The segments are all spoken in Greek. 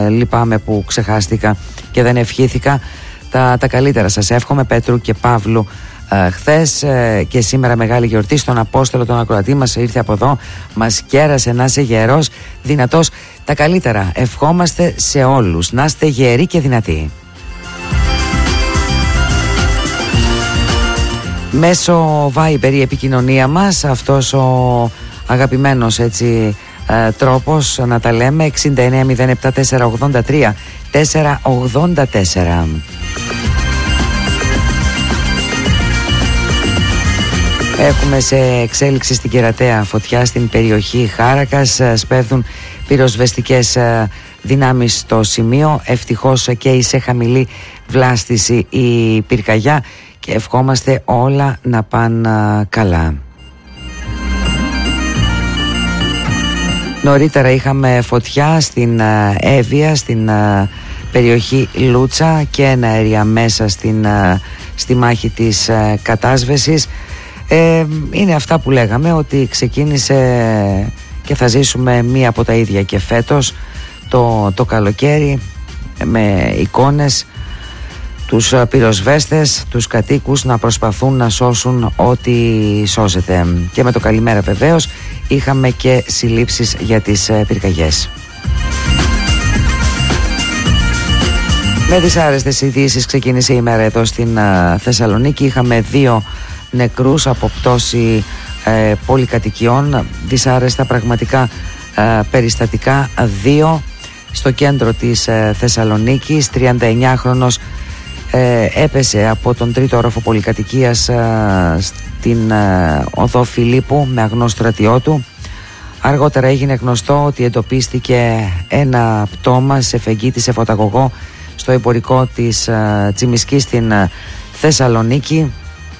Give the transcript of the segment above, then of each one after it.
Λυπάμαι που ξεχάστηκα και δεν ευχήθηκα. Τα καλύτερα σας εύχομαι, Πέτρου και Παύλου. Χθες και σήμερα μεγάλη γιορτή στον Απόστολο, τον ακροατή μας, ήρθε από εδώ, μας κέρασε. Να είσαι γερός, δυνατός. Τα καλύτερα ευχόμαστε σε όλους, να είστε γεροί και δυνατοί. Μέσω Viber η επικοινωνία μας, αυτός ο αγαπημένος έτσι τρόπος να τα λέμε, 6907 483 484. Έχουμε σε εξέλιξη στην Κερατέα φωτιά στην περιοχή Χάρακας. Σπέβδουν πυροσβεστικές δυνάμεις στο σημείο. Ευτυχώς και σε χαμηλή βλάστηση η πυρκαγιά και ευχόμαστε όλα να πάνε καλά. Νωρίτερα είχαμε φωτιά στην Εύβοια, στην περιοχή Λούτσα και ένα αέρια μέσα στη μάχη της κατάσβεσης. Είναι αυτά που λέγαμε, ότι ξεκίνησε και θα ζήσουμε μία από τα ίδια και φέτος το καλοκαίρι, με εικόνες, τους πυροσβέστες, τους κατοίκους να προσπαθούν να σώσουν ό,τι σώζεται. Και με το καλημέρα βεβαίως είχαμε και συλλήψεις για τις πυρκαγιές. Με δυσάρεστες ειδήσεις ξεκίνησε η μέρα εδώ στην Θεσσαλονίκη. Είχαμε 2 νεκρούς από πτώση πολυκατοικιών. Δυσάρεστα πραγματικά περιστατικά. 2 στο κέντρο της Θεσσαλονίκης. 39χρονος έπεσε από τον 3ο όροφο πολυκατοικίας στην οδό Φιλίππου με αγνό στρατιώτου. Αργότερα έγινε γνωστό ότι εντοπίστηκε ένα πτώμα σε φεγγίτη σε φωταγωγό στο εμπορικό της Τσιμισκής στην Θεσσαλονίκη.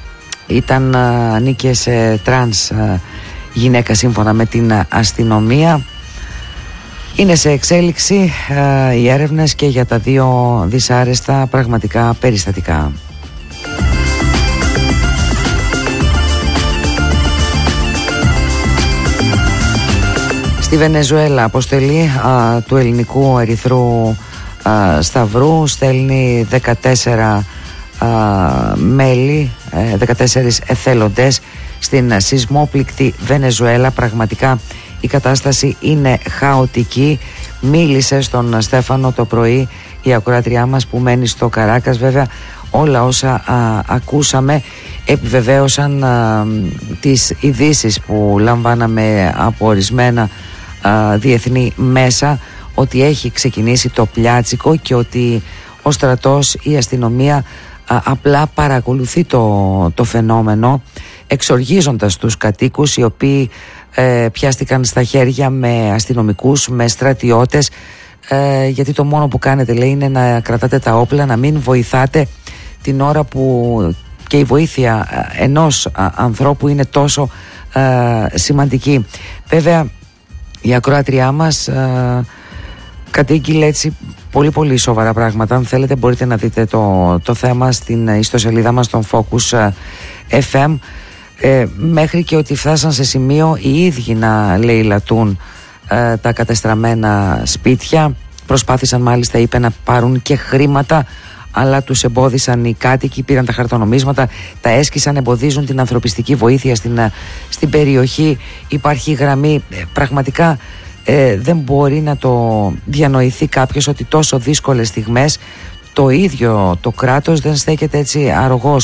Ανήκε σε τρανς γυναίκα σύμφωνα με την αστυνομία. Είναι σε εξέλιξη οι έρευνες και για τα 2 δυσάρεστα πραγματικά περιστατικά. Στη Βενεζουέλα, αποστολή του Ελληνικού Ερυθρού Σταυρού στέλνει 14 μέλη, 14 εθέλοντες στην σεισμόπληκτη Βενεζουέλα. Πραγματικά η κατάσταση είναι χαοτική. Μίλησε στον Στέφανο το πρωί η ακροάτριά μας που μένει στο Καράκας. Βέβαια όλα όσα ακούσαμε επιβεβαίωσαν τις ειδήσεις που λαμβάναμε από ορισμένα διεθνή μέσα, ότι έχει ξεκινήσει το πλιάτσικο και ότι ο στρατός, η αστυνομία απλά παρακολουθεί το φαινόμενο, εξοργίζοντας τους κατοίκους οι οποίοι πιάστηκαν στα χέρια με αστυνομικούς, με στρατιώτες, γιατί το μόνο που κάνετε, λέει, είναι να κρατάτε τα όπλα, να μην βοηθάτε την ώρα που και η βοήθεια ενός ανθρώπου είναι τόσο σημαντική. Βέβαια η ακροάτριά μας κατήγγειλε έτσι πολύ σοβαρά πράγματα. Αν θέλετε μπορείτε να δείτε το θέμα στην ιστοσελίδα μας, στον Focus FM, μέχρι και ότι φτάσαν σε σημείο οι ίδιοι να λαιλατούν τα κατεστραμμένα σπίτια. Προσπάθησαν μάλιστα, είπε, να πάρουν και χρήματα, αλλά τους εμπόδισαν οι κάτοικοι, πήραν τα χαρτονομίσματα, τα έσκησαν, εμποδίζουν την ανθρωπιστική βοήθεια στην περιοχή. Υπάρχει γραμμή, πραγματικά δεν μπορεί να το διανοηθεί κάποιος ότι τόσο δύσκολες στιγμές το ίδιο το κράτος δεν στέκεται έτσι αρρωγός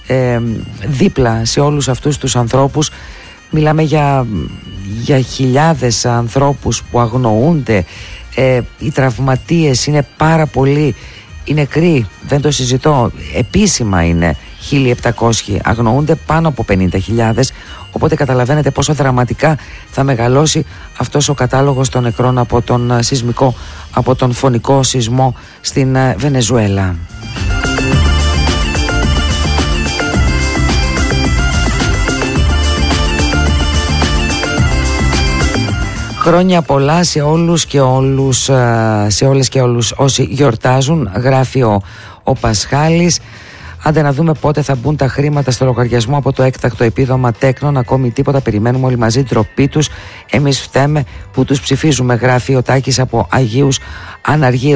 δίπλα σε όλους αυτούς τους ανθρώπους. Μιλάμε για χιλιάδες ανθρώπους που αγνοούνται. Οι τραυματίες είναι πάρα πολλοί. Οι νεκροί, δεν το συζητώ, επίσημα είναι 1.700, αγνοούνται πάνω από 50.000. Οπότε καταλαβαίνετε πόσο δραματικά θα μεγαλώσει αυτός ο κατάλογος των νεκρών από τον φωνικό σεισμό στην Βενεζουέλα. Χρόνια πολλά σε όλους και όλους, σε όλες και όλους όσοι γιορτάζουν, γράφει ο Πασχάλης. Άντε να δούμε πότε θα μπουν τα χρήματα στο λογαριασμό από το έκτακτο επίδομα Τέκνων. Ακόμη τίποτα, περιμένουμε όλοι μαζί, ντροπή τους. Εμείς φταίμε που τους ψηφίζουμε, γράφει ο Τάκης από Αγίους Αναργύρου.